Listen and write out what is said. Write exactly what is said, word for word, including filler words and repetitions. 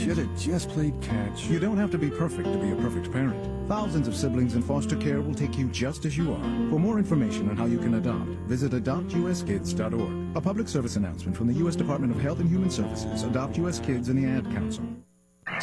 should have just played catch. You don't have to be perfect to be a perfect parent. Thousands of siblings in foster care will take you just as you are. For more information on how you can adopt, visit adopt u s kids dot org. A public service announcement from the U S Department of Health and Human Services, Adopt U S Kids, and the Ad Council.